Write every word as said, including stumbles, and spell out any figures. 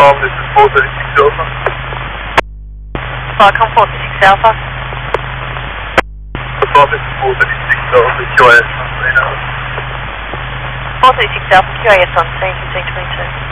Tom, this is four thirty-six Alpha. Falcon four thirty-six Alpha. Tom, this is four thirty-six Alpha, Q I S on scene. four thirty-six Alpha, Q A S on scene, fifteen twenty-two.